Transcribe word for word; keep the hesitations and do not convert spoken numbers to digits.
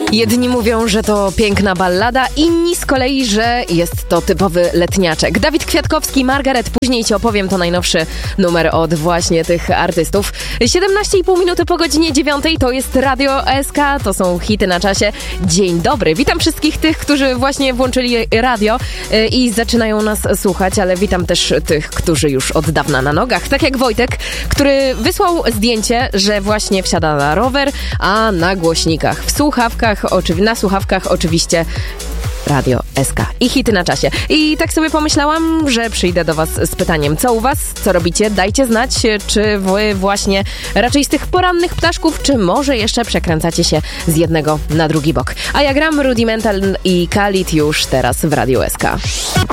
Jedni mówią, że to piękna ballada, inni z kolei, że jest to typowy letniaczek. Dawid Kwiatkowski, Margaret, później ci opowiem, to najnowszy numer od właśnie tych artystów. siedemnaście i pół minuty po godzinie dziewiątej, to jest Radio S K, to są hity na czasie. Dzień dobry, witam wszystkich tych, którzy właśnie włączyli radio i zaczynają nas słuchać, ale witam też tych, którzy już od dawna na nogach, tak jak Wojtek, który wysłał zdjęcie, że właśnie wsiada na rower, a na głośnikach, w słuchawkach, oczywi- na słuchawkach oczywiście Radio S K i hity na czasie. I tak sobie pomyślałam, że przyjdę do was z pytaniem, co u was, co robicie? Dajcie znać, czy wy właśnie raczej z tych porannych ptaszków, czy może jeszcze przekręcacie się z jednego na drugi bok. A ja gram Rudimental i Khalid już teraz w Radio S K.